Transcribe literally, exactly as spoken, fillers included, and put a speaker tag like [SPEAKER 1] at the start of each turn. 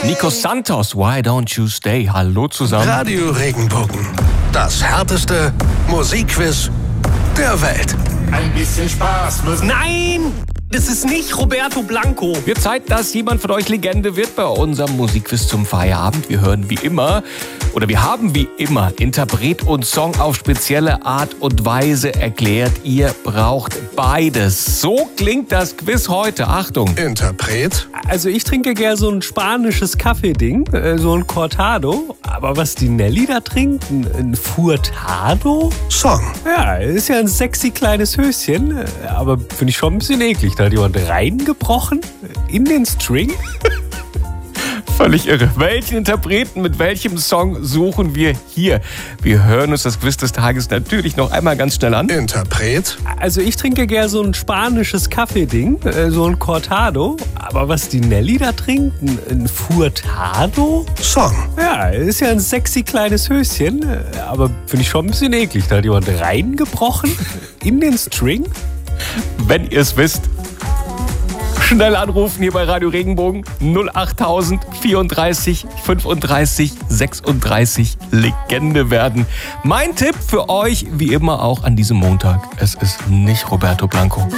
[SPEAKER 1] Nico Santos, Why Don't You Stay? Hallo zusammen.
[SPEAKER 2] Radio Regenbogen. Das härteste Musikquiz der Welt.
[SPEAKER 3] Ein bisschen Spaß muss...
[SPEAKER 4] Nein! Das ist nicht Roberto Blanco.
[SPEAKER 1] Wird Zeit, dass jemand von euch Legende wird bei unserem Musikquiz zum Feierabend. Wir hören wie immer, oder wir haben wie immer Interpret und Song auf spezielle Art und Weise erklärt. Ihr braucht beides. So klingt das Quiz heute. Achtung.
[SPEAKER 2] Interpret.
[SPEAKER 4] Also ich trinke gerne so ein spanisches Kaffeeding, äh, so ein Cortado. Aber was die Nelly da trinkt, ein, ein Furtado?
[SPEAKER 2] Song.
[SPEAKER 4] Ja, ist ja ein sexy kleines Höschen, aber finde ich schon ein bisschen eklig. Da hat jemand reingebrochen in den String.
[SPEAKER 1] Völlig irre. Welchen Interpreten mit welchem Song suchen wir hier? Wir hören uns das Quiz des Tages natürlich noch einmal ganz schnell an.
[SPEAKER 2] Interpret.
[SPEAKER 4] Also ich trinke gerne so ein spanisches Kaffeeding, äh, so ein Cortado. Aber was die Nelly da trinkt, ein, ein Furtado?
[SPEAKER 2] Song.
[SPEAKER 4] Ja, ist ja ein sexy kleines Höschen, aber finde ich schon ein bisschen eklig. Da hat jemand reingebrochen in den String.
[SPEAKER 1] Wenn ihr es wisst, schnell anrufen hier bei Radio Regenbogen null achttausend vierunddreißig fünfunddreißig sechsunddreißig. Legende werden. Mein Tipp für euch, wie immer auch an diesem Montag, es ist nicht Roberto Blanco.